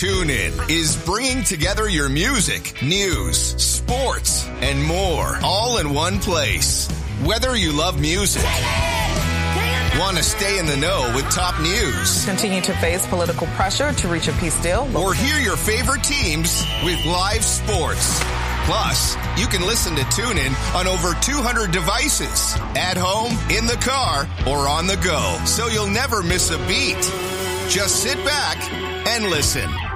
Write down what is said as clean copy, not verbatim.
TuneIn is bringing together your music, news, sports, and more all in one place. Whether you love music, want to stay in the know with top news, continue to face political pressure to reach a peace deal, or hear your favorite teams with live sports. Plus, you can listen to TuneIn on over 200 devices, at home, in the car, or on the go, so you'll never miss a beat. Just sit back and listen.